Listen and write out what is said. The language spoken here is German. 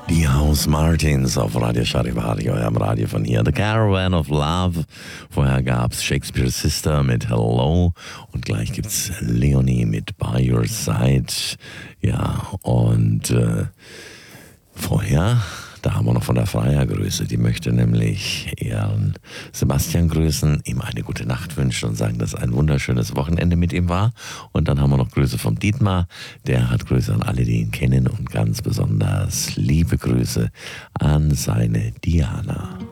Die House Martins auf Radio Charivari, eurem Radio von hier. The Caravan of Love. Vorher gab's Shakespeare's Sister mit Hello. Und gleich gibt's Leonie mit By Your Side. Ja, und vorher, da haben wir noch von der Freya Grüße. Die möchte nämlich ihren Sebastian grüßen, ihm eine gute Nacht wünschen und sagen, dass ein wunderschönes Wochenende mit ihm war. Und dann haben wir noch Grüße vom Dietmar. Der hat Grüße an alle, die ihn kennen und ganz besonders liebe Grüße an seine Diana.